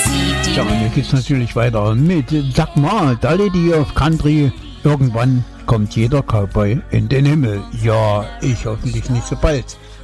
Ja, und hier geht's natürlich weiter mit Sag mal, da Lady of Country. Irgendwann kommt jeder Cowboy in den Himmel. Ja, ich hoffentlich nicht so bald.